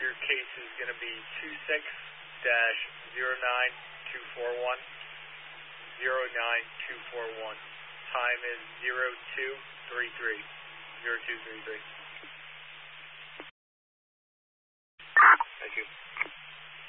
your case is going to be 26-09241. 09241. Time is 0233. 0233.